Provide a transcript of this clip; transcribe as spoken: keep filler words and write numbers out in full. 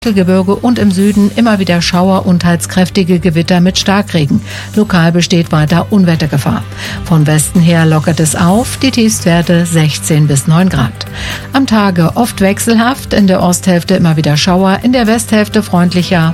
Mittelgebirge und im Süden immer wieder Schauer und teils kräftige Gewitter mit Starkregen. Lokal besteht weiter Unwettergefahr. Von Westen her lockert es auf, die Tiefstwerte sechzehn bis neun Grad. Am Tage oft wechselhaft, in der Osthälfte immer wieder Schauer, in der Westhälfte freundlicher